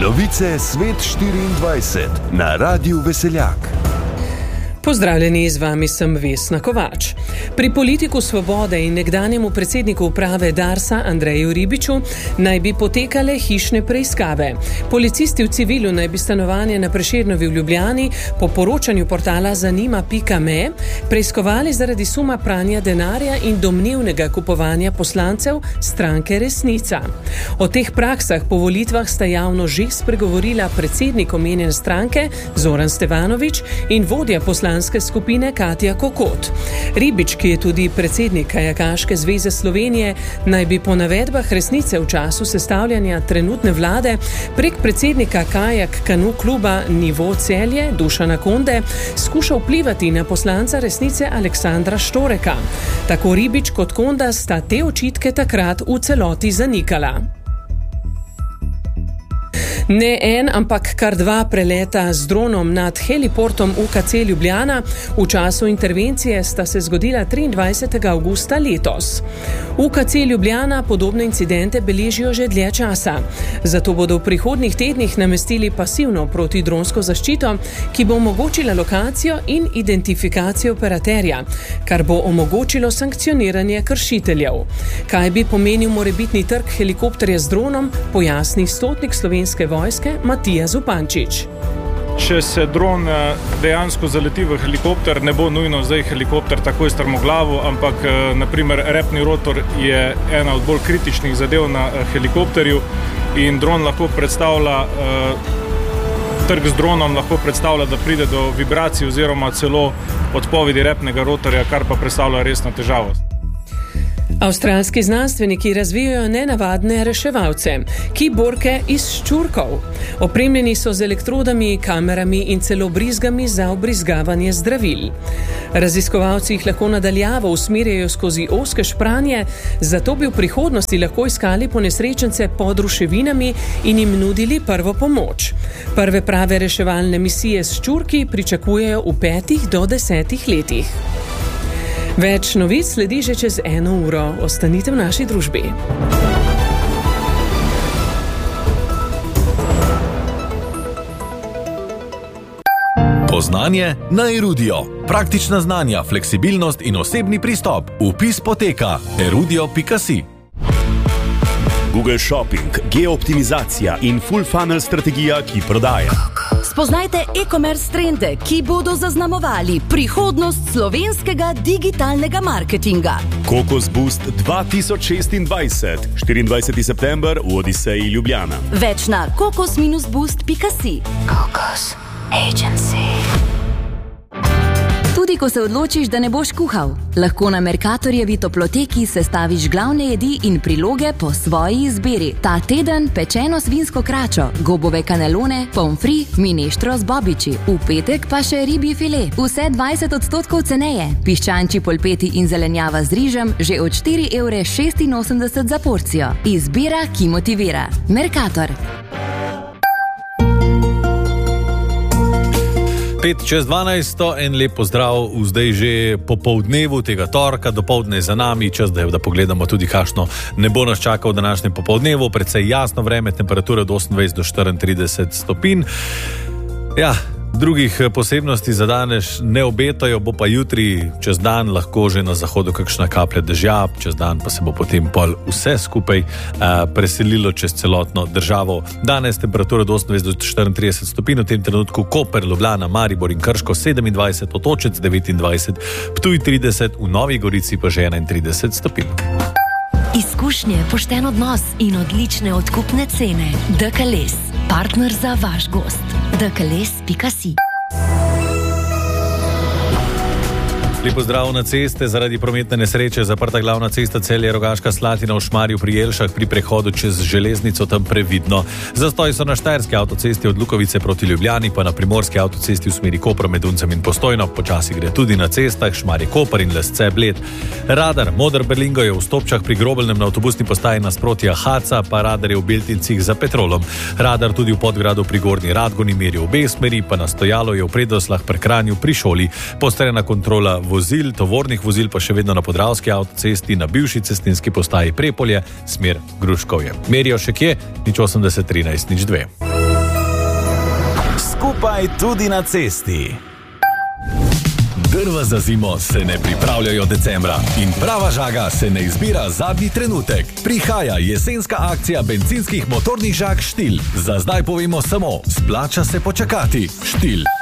Novice Svet 24 na Radiu Veseljak. Pozdravljeni, z vami sem Vesna Kovač. Pri politiku Svobode in nekdanjemu predsedniku uprave Darsa Andreju Ribiču naj bi potekale hišne preiskave. Policisti v civilu naj bi stanovanje na Prešernovi v Ljubljani po poročanju portala Zanima.me preiskovali zaradi suma pranja denarja in domnevnega kupovanja poslancev stranke Resnica. O teh praksah po volitvah sta javno že spregovorila predsednik omenjene stranke Zoran Stevanović in vodja poslanske skupine Katja Kokot. Ribič, ki je tudi predsednik Kajakaške zveze Slovenije, naj bi po navedbah Resnice v času sestavljanja trenutne vlade prek predsednika Kajak Kanu kluba Nivo Celje Dušana Konde skušal vplivati na poslanca Resnice Aleksandra Štoreka. Tako Ribič kot Konda sta te očitke takrat v celoti zanikala. Ne en, ampak kar dva preleta z dronom nad heliportom UKC Ljubljana v času intervencije sta se zgodila 23. avgusta letos. UKC Ljubljana podobne incidente beležijo že dlje časa. Zato bodo v prihodnjih tednih namestili pasivno protidronsko zaščito, ki bo omogočila lokacijo in identifikacijo operaterja, kar bo omogočilo sankcioniranje kršiteljev. Kaj bi pomenil morebitni trk helikopterja z dronom, pojasni stotnik Slovenske vojske Matija Zupančič. Če se dron dejansko zaleti v helikopter, ne bo nujno zdaj helikopter takoj strmoglavo, ampak naprimer repni rotor je ena od bolj kritičnih zadev na helikopterju in dron lahko predstavlja, trk z dronom lahko predstavlja, da pride do vibracij oziroma celo odpovedi repnega rotorja, kar pa predstavlja resno težavo. Avstralski znanstveniki razvijajo nenavadne reševalce, kiborke iz ščurkov. Opremljeni so z elektrodami, kamerami in celo brizgami za obrizgavanje zdravil. Raziskovalci jih lahko nadaljavo usmerjajo skozi ozke špranje, zato bi v prihodnosti lahko iskali ponesrečence pod ruševinami in jim nudili prvo pomoč. Prve prave reševalne misije s ščurki pričakujejo v 5 do 10 letih. Več novic sledi že čez 1 uro. Ostanite v naši družbi. Poznanje na Erudio. Praktična znanja, fleksibilnost in osebni pristop. Vpis poteka erudio.si. Google Shopping, geooptimizacija in full funnel strategija, ki prodaja. Spoznajte e-commerce trende, ki bodo zaznamovali prihodnost slovenskega digitalnega marketinga. Kokos Boost 2026, 24. september v Odiseji Ljubljana. Več na kokos-boost.si. Kokos Agency. Tudi ko se odločiš, da ne boš kuhal, lahko na Mercatorjevi toploteki sestaviš glavne jedi in priloge po svoji izbiri. Ta teden pečeno svinsko kračo, gobove kanelone, pomfri, mineštro z bobiči. V petek pa še ribji file. Vse 20% ceneje. Piščančji polpeti in zelenjava z rižem že od 4,86 € za porcijo. Izbira, ki motivira. Mercator. 5:12, en lep pozdrav v zdaj že popoldnevu tega torka, dopoldne za nami, čas, da pogledamo tudi kakšno nebo nas čaka v današnjem popoldnevu, precej jasno vreme, temperatura od 28 do 34 stopinj. Ja, drugih posebnosti za danes ne obetajo, bo pa jutri čez dan lahko že na zahodu kakšna kaplja dežja, čez dan pa se bo potem pol vse skupaj preselilo čez celotno državo. Danes temperatura od 28 do 34 stopinj, v tem trenutku Koper, Ljubljana, Maribor in Krško 27, Otočec 29, Ptuj 30, v Novi Gorici pa že 31 stopinj. Izkušnje, pošten odnos in odlične odkupne cene. DKLS, partner za vaš gost. DKLS.si. Lepo zdrav na ceste. Zaradi prometne nesreče zaprta glavna cesta Celje-Rogaška Slatina v Šmarju pri Jelšah pri prehodu čez železnico, tam previdno. Zastoj so na štajerski avtocesti od Lukovice proti Ljubljani, pa na primorski avtocesti v smeri Kopra med Uncem in Postojno. Počasi gre tudi na cestah Šmarje-Koper in Lesce-Bled. Radar Moder Berlingo je v Stopčah pri Grobelnem na avtobusni postaji nasproti Haca, pa radar je v Beltincih za Petrolom. Radar tudi v Podgradu pri Gornji Radgoni meri v obe smeri, pa na stojalo je v Predoslah pri Kranju pri šoli. Postrojena kontrola vozil, tovornih vozil pa še vedno na Podravski avtocesti na bivši cestninski postaji Prepolje, smer Gruškovje. Merijo še kje? 080 13 02. skupaj tudi na cesti. Drva za zimo se ne pripravljajo decembra in prava žaga se ne izbira zadnji trenutek. Prihaja jesenska akcija bencinskih motornih žag Štil. Za zdaj povemo samo, splača se počakati. Štil.